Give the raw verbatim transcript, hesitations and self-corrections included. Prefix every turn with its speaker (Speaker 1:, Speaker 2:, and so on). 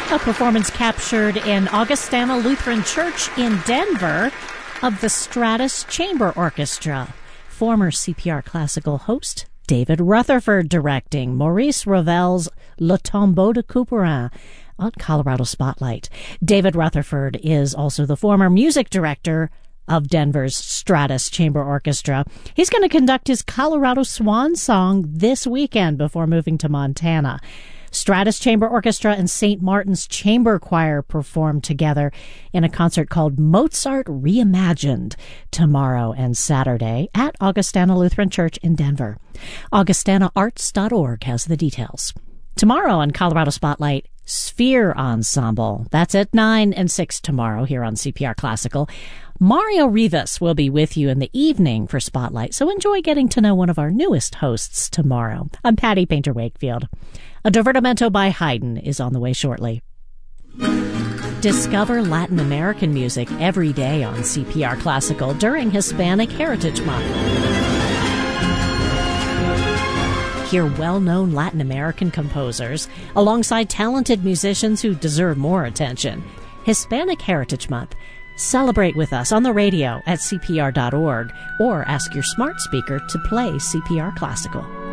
Speaker 1: A performance captured in Augustana Lutheran Church in Denver of the Stratus Chamber Orchestra. Former C P R Classical host David Rutherford directing Maurice Ravel's Le Tombeau de Couperin on Colorado Spotlight. David Rutherford is also the former music director of Denver's Stratus Chamber Orchestra. He's going to conduct his Colorado Swan Song this weekend before moving to Montana. Stratus Chamber Orchestra and Saint Martin's Chamber Choir perform together in a concert called Mozart Reimagined tomorrow and Saturday at Augustana Lutheran Church in Denver. Augustana Arts dot org has the details. Tomorrow on Colorado Spotlight, Sphere Ensemble. That's at nine and six tomorrow here on C P R Classical. Mario Rivas will be with you in the evening for Spotlight, so enjoy getting to know one of our newest hosts tomorrow. I'm Patty Painter-Wakefield. A Divertimento by Haydn is on the way shortly. Discover Latin American music every day on C P R Classical during Hispanic Heritage Month. Hear well-known Latin American composers alongside talented musicians who deserve more attention. Hispanic Heritage Month. Celebrate with us on the radio at C P R dot org or ask your smart speaker to play C P R Classical.